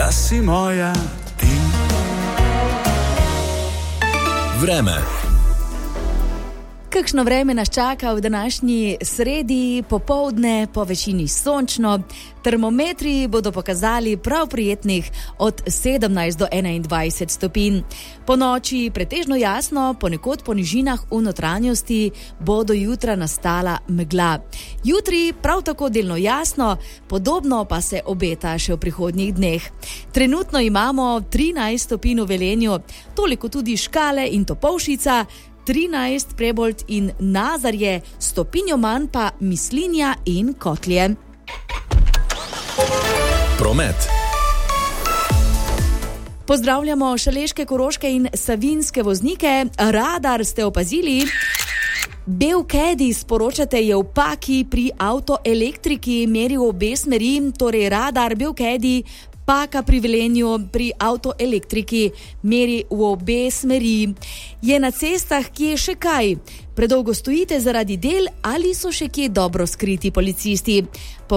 da si moja ti. Vreme. Kakšno vreme nas čaka v današnji sredi, popoldne, po večini sončno. Termometri bodo pokazali prav prijetnih od 17 do 21 stopinj. Po noči pretežno jasno, ponekod po nižinah v notranjosti bo do jutra nastala megla. Jutri prav tako delno jasno, podobno pa se obeta še v prihodnjih dneh. Trenutno imamo 13 stopinj v Velenju, toliko tudi Škale in Topolšica, 13 Prebold in Nazarje, stopinjo manj pa Mislinja in Kotlje. Promet. Pozdravljamo šaleške, koroške in savinjske voznike. Radar ste opazili? Bel Caddy, sporočate, je v Paki pri avtoelektriki meril obe smeri, torej radar Bel Caddy Paka pri Velenju pri avtoelektriki meri v obe smeri. Je na cestah kje še kaj? Predolgo stojite zaradi del ali so še kje dobro skriti policisti?